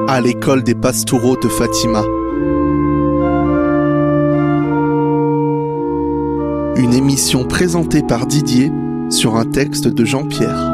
à l'école des Pastoureaux de Fatima. Une émission présentée par Didier sur un texte de Jean-Pierre.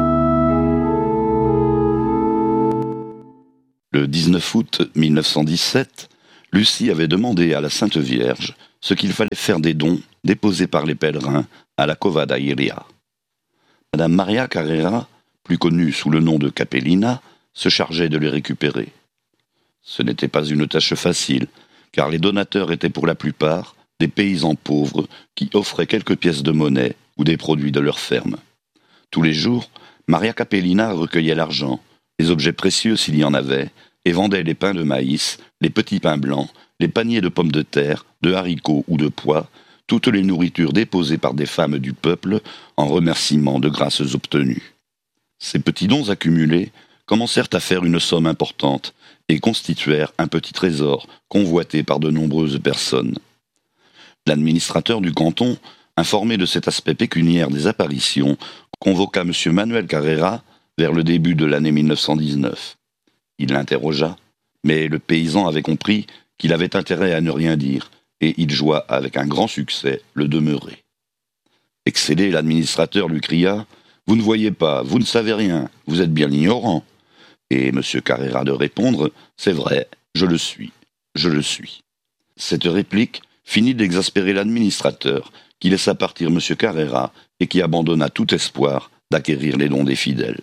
Le 19 août 1917, Lucie avait demandé à la Sainte Vierge ce qu'il fallait faire des dons déposés par les pèlerins à la Cova da Iria. Madame Maria Carrera, plus connue sous le nom de Capellina, se chargeait de les récupérer. Ce n'était pas une tâche facile, car les donateurs étaient pour la plupart des paysans pauvres qui offraient quelques pièces de monnaie ou des produits de leur ferme. Tous les jours, Maria Capellina recueillait l'argent, les objets précieux s'il y en avait, et vendait les pains de maïs, les petits pains blancs, les paniers de pommes de terre, de haricots ou de pois, toutes les nourritures déposées par des femmes du peuple en remerciement de grâces obtenues. Ces petits dons accumulés commencèrent à faire une somme importante et constituèrent un petit trésor convoité par de nombreuses personnes. L'administrateur du canton, informé de cet aspect pécuniaire des apparitions, convoqua M. Manuel Carrera vers le début de l'année 1919. Il l'interrogea, mais le paysan avait compris qu'il avait intérêt à ne rien dire, et il joua avec un grand succès le demeuré. Excédé, l'administrateur lui cria « Vous ne voyez pas, vous ne savez rien, vous êtes bien ignorant ». Et M. Carrera de répondre « C'est vrai, je le suis, je le suis ». Cette réplique finit d'exaspérer l'administrateur, qui laissa partir M. Carrera et qui abandonna tout espoir d'acquérir les dons des fidèles.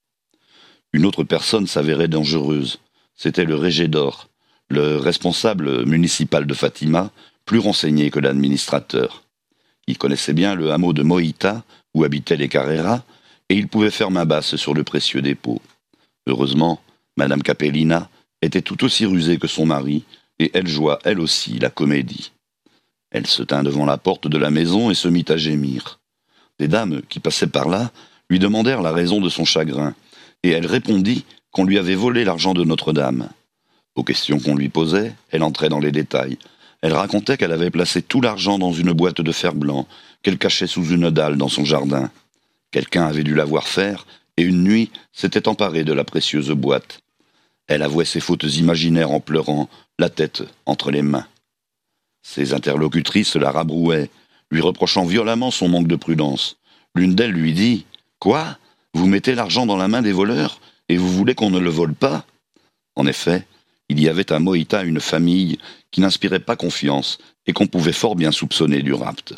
Une autre personne s'avérait dangereuse, c'était le régédor, le responsable municipal de Fatima, plus renseigné que l'administrateur. Il connaissait bien le hameau de Moïta, où habitaient les Carrera, et il pouvait faire main basse sur le précieux dépôt. Heureusement, Madame Capellina était tout aussi rusée que son mari, et elle joua elle aussi la comédie. Elle se tint devant la porte de la maison et se mit à gémir. Des dames qui passaient par là lui demandèrent la raison de son chagrin, et elle répondit qu'on lui avait volé l'argent de Notre-Dame. Aux questions qu'on lui posait, elle entrait dans les détails. Elle racontait qu'elle avait placé tout l'argent dans une boîte de fer blanc, qu'elle cachait sous une dalle dans son jardin. Quelqu'un avait dû la voir faire, et une nuit s'était emparé de la précieuse boîte. Elle avouait ses fautes imaginaires en pleurant, la tête entre les mains. Ses interlocutrices la rabrouaient, lui reprochant violemment son manque de prudence. L'une d'elles lui dit « Quoi ? Vous mettez l'argent dans la main des voleurs, et vous voulez qu'on ne le vole pas ?» En effet, il y avait à Moïta une famille qui n'inspirait pas confiance et qu'on pouvait fort bien soupçonner du rapt.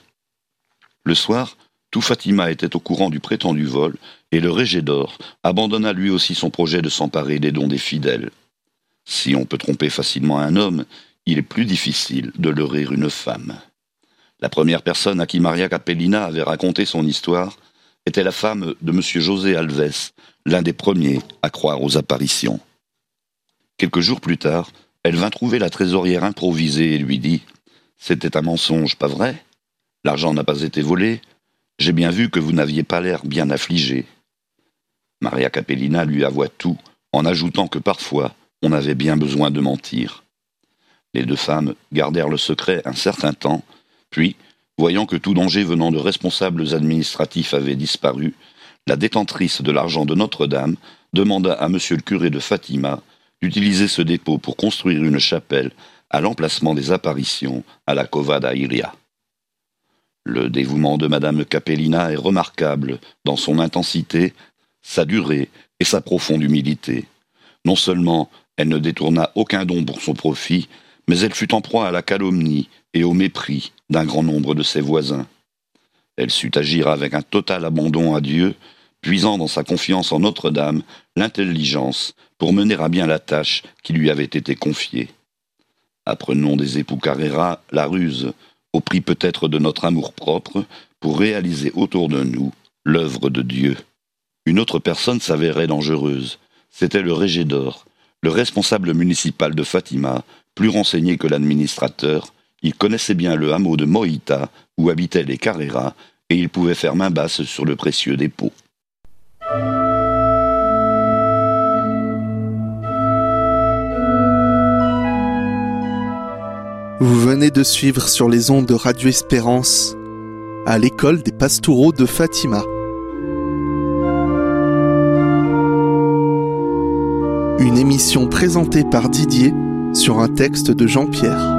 Le soir, tout Fatima était au courant du prétendu vol et le régédor abandonna lui aussi son projet de s'emparer des dons des fidèles. Si on peut tromper facilement un homme, il est plus difficile de leurrer une femme. La première personne à qui Maria Capellina avait raconté son histoire était la femme de M. José Alves, l'un des premiers à croire aux apparitions. Quelques jours plus tard, elle vint trouver la trésorière improvisée et lui dit « C'était un mensonge, pas vrai ? L'argent n'a pas été volé. J'ai bien vu que vous n'aviez pas l'air bien affligé. » Maria Capellina lui avoua tout, en ajoutant que parfois, on avait bien besoin de mentir. Les deux femmes gardèrent le secret un certain temps, puis, voyant que tout danger venant de responsables administratifs avait disparu, la détentrice de l'argent de Notre-Dame demanda à monsieur le curé de Fatima d'utiliser ce dépôt pour construire une chapelle à l'emplacement des apparitions à la Cova da Iria. Le dévouement de Madame Capellina est remarquable dans son intensité, sa durée et sa profonde humilité. Non seulement elle ne détourna aucun don pour son profit, mais elle fut en proie à la calomnie et au mépris d'un grand nombre de ses voisins. Elle sut agir avec un total abandon à Dieu, puisant dans sa confiance en Notre-Dame l'intelligence pour mener à bien la tâche qui lui avait été confiée. Apprenons des époux Carrera la ruse, au prix peut-être de notre amour-propre, pour réaliser autour de nous l'œuvre de Dieu. Une autre personne s'avérait dangereuse. C'était le régédor, le responsable municipal de Fatima, plus renseigné que l'administrateur. Il connaissait bien le hameau de Moïta, où habitaient les Carrera, et il pouvait faire main basse sur le précieux dépôt. Vous venez de suivre sur les ondes de Radio Espérance à l'école des Pastoureaux de Fatima. Une émission présentée par Didier sur un texte de Jean-Pierre.